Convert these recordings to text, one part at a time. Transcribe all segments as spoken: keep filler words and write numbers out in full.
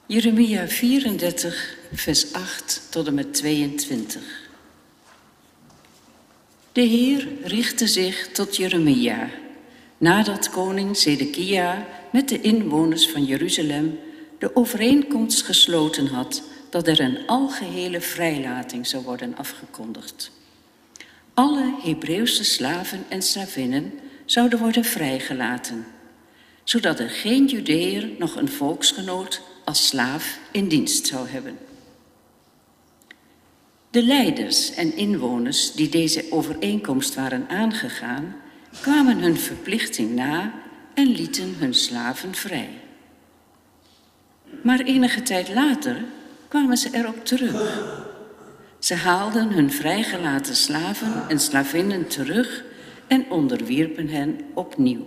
Jeremia vierendertig, vers acht tot en met tweeëntwintig. De Heer richtte zich tot Jeremia, nadat koning Zedekia met de inwoners van Jeruzalem de overeenkomst gesloten had dat er een algehele vrijlating zou worden afgekondigd. Alle Hebreeuwse slaven en slavinnen zouden worden vrijgelaten, zodat er geen Judeër nog een volksgenoot als slaaf in dienst zou hebben. De leiders en inwoners die deze overeenkomst waren aangegaan, kwamen hun verplichting na en lieten hun slaven vrij. Maar enige tijd later kwamen ze erop terug. Ze haalden hun vrijgelaten slaven en slavinnen terug en onderwierpen hen opnieuw.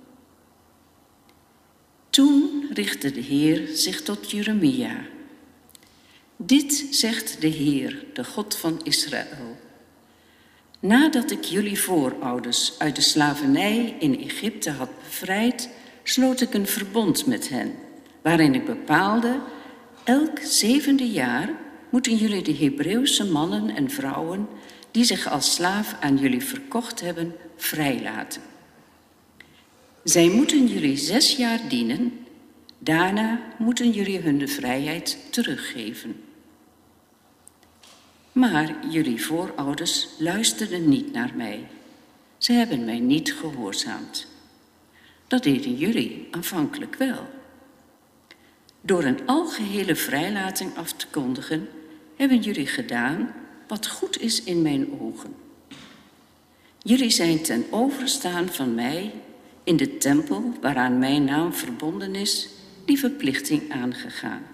Toen richtte de Heer zich tot Jeremia. Dit zegt de Heer, de God van Israël. Nadat ik jullie voorouders uit de slavernij in Egypte had bevrijd, sloot ik een verbond met hen, waarin ik bepaalde, elk zevende jaar moeten jullie de Hebreeuwse mannen en vrouwen die zich als slaaf aan jullie verkocht hebben, vrijlaten. Zij moeten jullie zes jaar dienen, daarna moeten jullie hun de vrijheid teruggeven. Maar jullie voorouders luisterden niet naar mij. Ze hebben mij niet gehoorzaamd. Dat deden jullie aanvankelijk wel. Door een algehele vrijlating af te kondigen, hebben jullie gedaan wat goed is in mijn ogen. Jullie zijn ten overstaan van mij in de tempel waaraan mijn naam verbonden is, die verplichting aangegaan.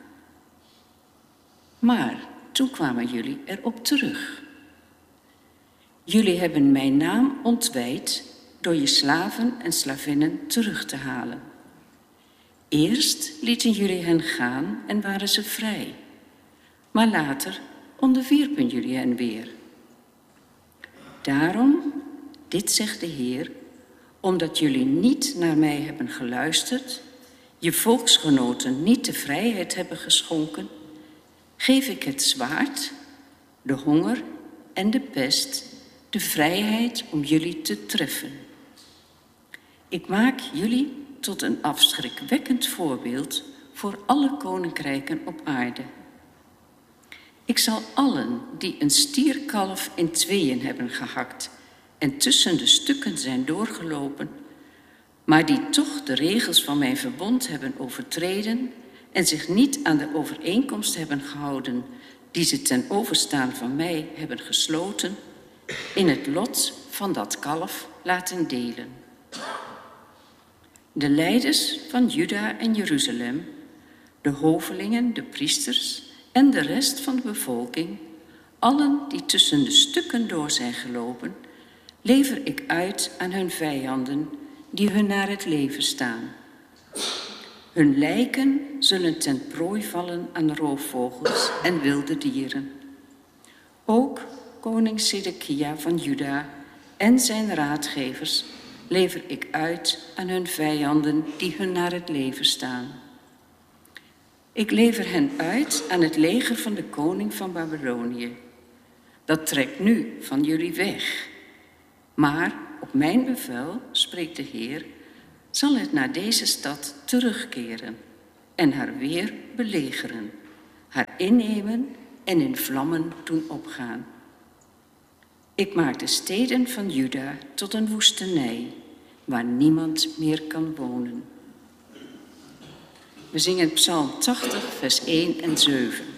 Maar toen kwamen jullie erop terug. Jullie hebben mijn naam ontwijd door je slaven en slavinnen terug te halen. Eerst lieten jullie hen gaan en waren ze vrij, maar later onderwierpen jullie hen weer. Daarom, dit zegt de Heer, omdat jullie niet naar mij hebben geluisterd, je volksgenoten niet de vrijheid hebben geschonken, geef ik het zwaard, de honger en de pest de vrijheid om jullie te treffen. Ik maak jullie tot een afschrikwekkend voorbeeld voor alle koninkrijken op aarde. Ik zal allen die een stierkalf in tweeën hebben gehakt en tussen de stukken zijn doorgelopen, maar die toch de regels van mijn verbond hebben overtreden en zich niet aan de overeenkomst hebben gehouden die ze ten overstaan van mij hebben gesloten, in het lot van dat kalf laten delen. De leiders van Juda en Jeruzalem, de hovelingen, de priesters en de rest van de bevolking, allen die tussen de stukken door zijn gelopen, lever ik uit aan hun vijanden die hun naar het leven staan. Hun lijken zullen ten prooi vallen aan roofvogels en wilde dieren. Ook koning Zedekia van Juda en zijn raadgevers lever ik uit aan hun vijanden die hun naar het leven staan. Ik lever hen uit aan het leger van de koning van Babylonië. Dat trekt nu van jullie weg. Maar op mijn bevel, spreekt de Heer, zal het naar deze stad terugkeren en haar weer belegeren, haar innemen en in vlammen doen opgaan. Ik maak de steden van Juda tot een woestenij, waar niemand meer kan wonen. We zingen Psalm tachtig, vers één en zeven.